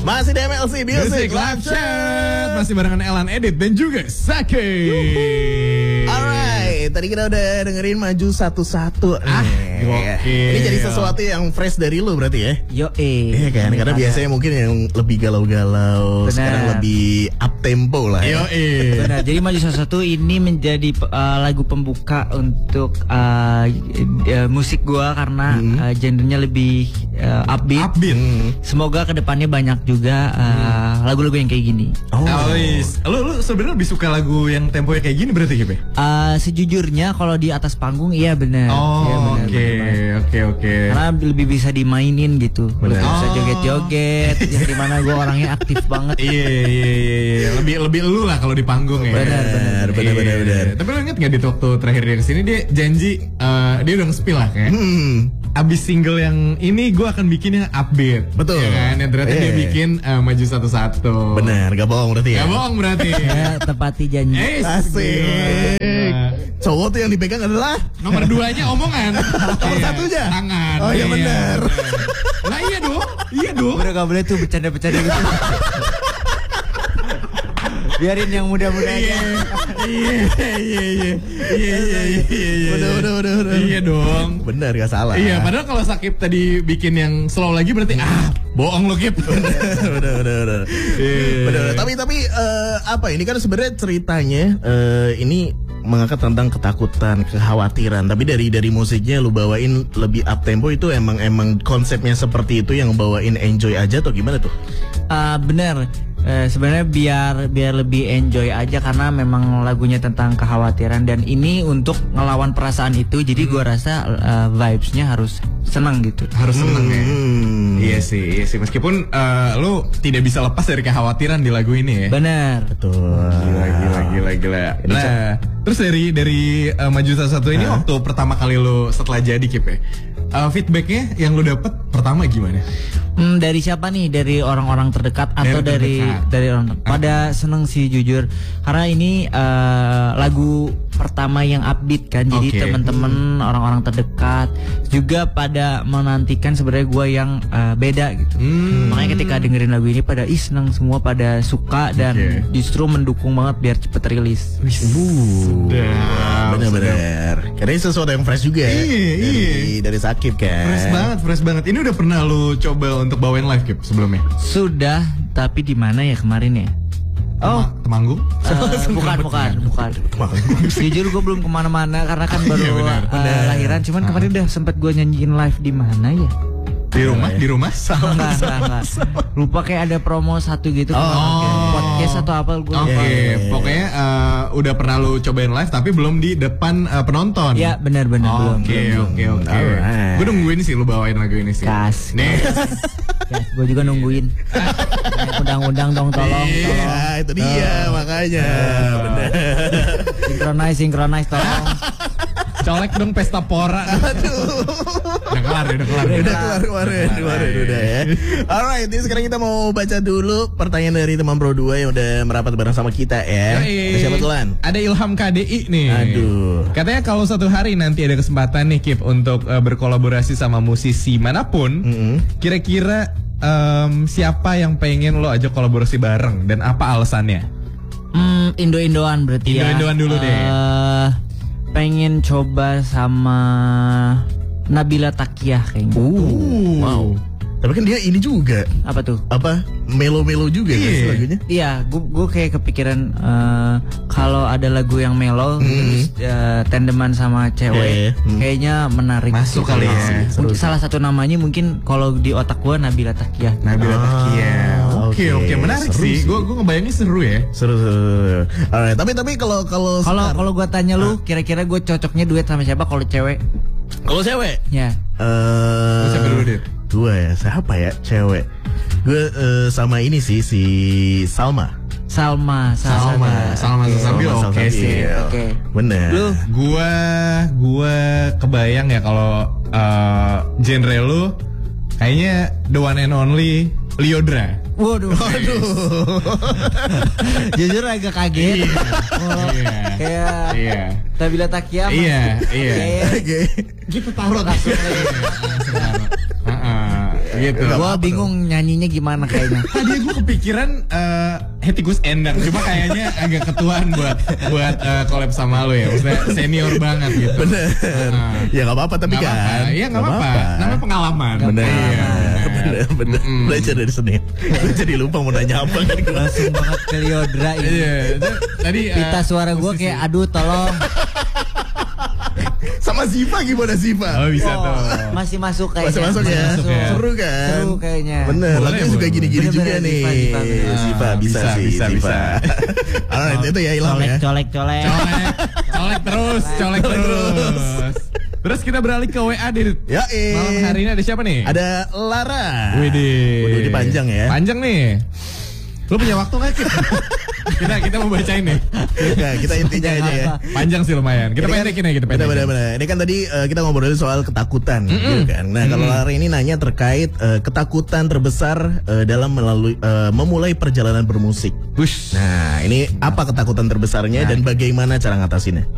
Masih di MLC Music Live Chat. Masih barengan Elan Edit dan juga Sake. Alright, tadi kita udah dengerin Maju Satu-Satu. Ini jadi sesuatu yang fresh dari lu berarti ya? Iya kan, karena biasanya mungkin yang lebih galau-galau, sekarang lebih up tempo lah ya. Benar, jadi Maju Satu-Satu ini menjadi lagu pembuka untuk musik gua karena genrenya lebih upbeat. Semoga kedepannya banyak juga lagu-lagu yang kayak gini. Lu sebenarnya lebih suka lagu yang temponya kayak gini berarti Gip? Sejujurnya kalau di atas panggung iya benar. Oke. Karena lebih bisa dimainin gitu. Lebih bisa joget-joget. Yang dimana gue orangnya aktif banget. Iya. Lebih lu lah kalau di panggung ya. Benar. Tapi lu inget gak di waktu terakhir dia kesini dia janji dia udah nge-spill lah kayak. Abis single yang ini gue akan bikin yang upbeat. Betul ya kan? Yang ternyata dia bikin Maju Satu-Satu. Benar, gak bohong berarti ya? Gak bohong berarti. Ya, tepati janji. Asik. Cowok tuh yang dipegang adalah nomor 2-nya omongan. Nomor 1-nya tangan. Oh iya benar. Nah iya dong. Udah gak boleh tuh bercanda-bercanda gitu. Biarin yang muda-muda aja. Iya. Udah. Iya dong. Benar, gak salah. Iya, padahal kalau Sakip tadi bikin yang slow lagi berarti bohong lo Kip. Bener. Tapi apa ini kan sebenarnya ceritanya ini mengangkat tentang ketakutan, kekhawatiran. Tapi dari musiknya lu bawain lebih up tempo itu emang konsepnya seperti itu yang bawain enjoy aja atau gimana tuh? Bener. Sebenarnya biar lebih enjoy aja karena memang lagunya tentang kekhawatiran dan ini untuk ngelawan perasaan itu. Jadi gua rasa vibes-nya harus senang gitu. Harus senang ya. Iya sih. Meskipun lu tidak bisa lepas dari kekhawatiran di lagu ini ya. Benar. Betul. Gila. Nah, terus dari Maju Satu-Satu ini waktu pertama kali lu setelah jadi Kip ya, feedbacknya yang lu dapet pertama gimana? Dari siapa nih? Dari orang-orang terdekat atau dari orang pada seneng sih jujur karena ini lagu pertama yang upbeat kan. Jadi teman-teman orang-orang terdekat juga pada menantikan sebenarnya gue yang beda gitu. Makanya ketika dengerin lagu ini pada seneng semua, pada suka dan justru mendukung banget biar cepet rilis. Bener. Karena ini sesuatu yang fresh juga ya. Dari Sakip kan. Fresh banget. Ini udah pernah lu coba untuk bawain live Kip sebelumnya? Sudah, tapi di mana ya kemarin ya? Temanggung? Bukan. Jujur gue belum kemana-mana karena kan baru lahiran. Cuman kemarin udah sempet gue nyanyiin live di mana ya? Di rumah? Enggak. Lupa kayak ada promo satu gitu. Podcast atau apa gue lupa. Pokoknya udah pernah lu cobain live tapi belum di depan penonton. Ya benar belum. Oke. Gue nungguin sih lu bawain lagu ini sih. Nih. Ya, gue juga nungguin. Undang-undang dong tolong. Iya, itu dia makanya. Bener. Synchronize tolong. Colek dong pesta pora. Aduh. Udah kelar kemarin udah ya. Alright, ini sekarang kita mau baca dulu pertanyaan dari teman Bro 2 yang udah merapat bareng sama kita ya. Siapa tulan? Ada Ilham KDI nih. Aduh. Katanya kalau suatu hari nanti ada kesempatan nih Kip untuk berkolaborasi sama musisi manapun, kira-kira siapa yang pengen lo ajak kolaborasi bareng dan apa alasannya? Indo-Indoan berarti ya. Indo-Indoan dulu deh. Pengen coba sama Nabila Takiah kayaknya. Wow. Tapi kan dia ini juga. Apa tuh? Melo-melo juga kan lagunya? Iya, gue kayak kepikiran kalau ada lagu yang melo terus tandeman sama cewek, kayaknya menarik. Masuk kali ya. Salah satu namanya mungkin kalau di otak gue Nabila Takiah. Oke, menarik sih. Gue ngebayangin seru ya. Seru. Alright, tapi kalau gue tanya lu, kira-kira gue cocoknya duet sama siapa kalau cewek? Kalau cewek? Ya. Siapa dulu deh? Gue ya, siapa ya cewek? Gue sama ini sih, si Salma Sasambil. Oke sih. Oke. Bener. Lu? Gue kebayang ya kalau genre lu kayaknya the one and only Lyodra. Waduh. Jujur agak kaget. Kayak Nabila Takiah. Iya. Gitu taruh langsung. Gitu. Gua bingung nyanyinya gimana kayaknya. Tadi gue kepikiran Hetikus Endang, cuma kayaknya agak ketuaan buat collab sama lo ya, maksudnya senior banget gitu. Bener. Ya nggak apa-apa tapi Nggak kan. apa-apa. Iya nggak apa-apa. Namanya pengalaman. Bener. Iya. Bener. Belajar dari seni. Gue jadi lupa mau nanya apa kan. Langsung banget ke Liodra ini. Iya. Tadi Pita suara gue kayak aduh tolong. Sama Ziva gimana Ziva? Oh bisa tuh. Masih masuk kayaknya. Masih masuk ya? Masuk ya. Seru kan? Seru kayaknya. Bener, Boleh, lagunya juga boleh. gini-gini juga Bener-bener, nih. Ziva. Ziva bisa sih, bisa. Ziva. Alright, itu ya Ilham ya. Colek. Colek terus. Terus kita beralih ke WA Dit. Ya, Malam hari ini ada siapa nih? ada Lara. Widih. Waduh, ini panjang ya. Panjang nih. Lu punya waktu nggak Kip? kita mau bacain nih. Nah, kita intinya aja ya. Panjang sih lumayan. Kita pendekin ya, kita pendekin. Benar. Ini kan tadi kita ngobrolin soal ketakutan, gitu kan. Nah, kalau Lara ini nanya terkait ketakutan terbesar dalam memulai perjalanan bermusik. Bush. Nah, ini apa ketakutan terbesarnya dan bagaimana cara ngatasinnya?